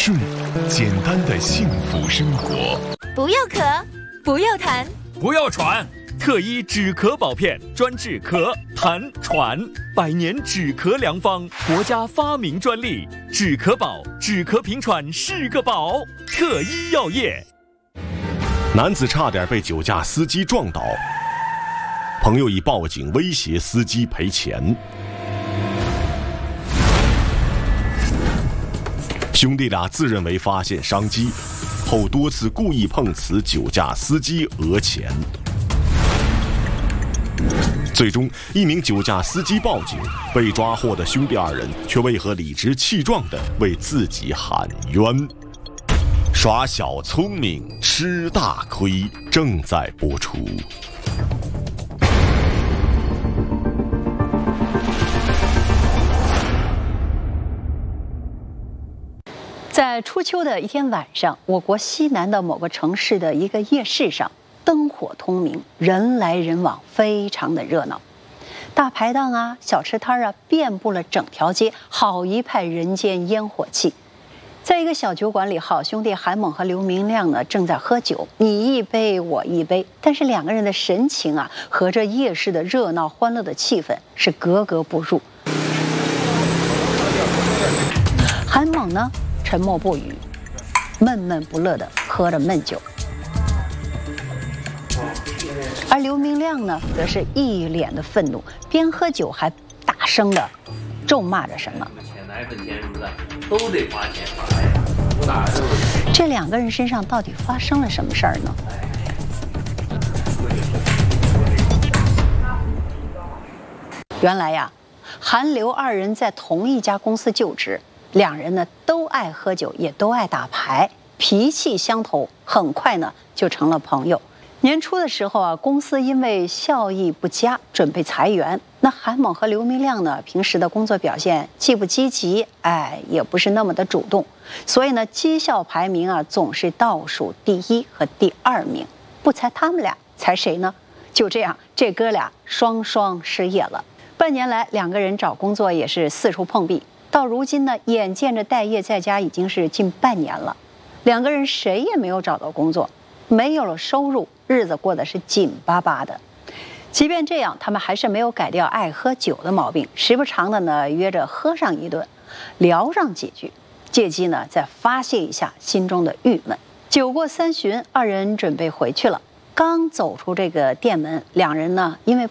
顺，简单的幸福生活。 不要咳，不要痰， 不要喘。特一止咳宝片，专治咳、痰、喘，100年止咳良方，国家发明专利。止咳宝，止咳平喘是个宝。特一药业。 男子差点被酒驾司机撞倒，朋友以报警威胁司机赔钱。兄弟俩自认为发现商机，后多次故意碰瓷酒驾司机讹钱。最终，一名酒驾司机报警，被抓获的兄弟二人却为何理直气壮地为自己喊冤？耍小聪明吃大亏，正在播出。 在初秋的一天晚上，我国西南的某个城市的一个夜市上，灯火通明，人来人往，非常的热闹。大排档啊，小吃摊啊，遍布了整条街，好一派人间烟火气。在一个小酒馆里，好兄弟韩猛和刘明亮呢正在喝酒，你一杯我一杯，但是两个人的神情啊，和这夜市的热闹欢乐的气氛是格格不入。韩猛呢，沉默不语，闷闷不乐地喝着闷酒。而刘明亮呢，则是一脸的愤怒，边喝酒还大声地咒骂着什么。 钱奶粉钱什么的都得花钱， 这两个人身上到底发生了什么事儿呢？原来呀，韩刘二人在同一家公司就职，两人呢都爱喝酒，也都爱打牌，脾气相投，很快呢就成了朋友。年初的时候啊，公司因为效益不佳，准备裁员。那韩猛和刘明亮呢，平时的工作表现既不积极，也不是那么的主动，所以呢，绩效排名啊总是倒数第1和第2名。不裁他们俩，裁谁呢？就这样，这哥俩双双失业了。半年来，两个人找工作也是四处碰壁。到如今呢，眼见着待业在家已经是近半年了，两个人谁也没有找到工作，没有了收入，日子过得是紧巴巴的。即便这样，他们还是没有改掉爱喝酒的毛病，时不常的呢约着喝上一顿，聊上几句，借机呢再发泄一下心中的郁闷。酒过3巡，二人准备回去了。刚走出这个店门，两人呢因为